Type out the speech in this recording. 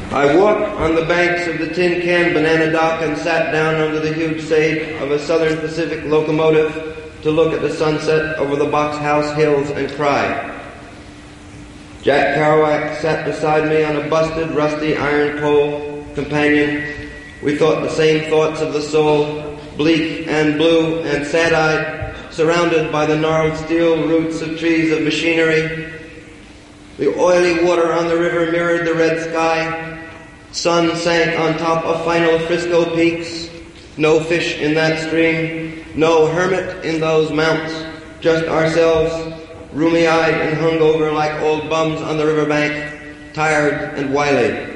I walked on the banks of the Tin Can Banana Dock and sat down under the huge shade of a Southern Pacific locomotive to look at the sunset over the Box House hills and cry. Jack Kerouac sat beside me on a busted, rusty iron pole companion. We thought the same thoughts of the soul, bleak and blue and sad-eyed, surrounded by the gnarled steel roots of trees of machinery. The oily water on the river mirrored the red sky. Sun sank on top of final Frisco peaks. No fish in that stream. No hermit in those mounts. Just ourselves, rheumy-eyed and hungover like old bums on the riverbank, tired and wily.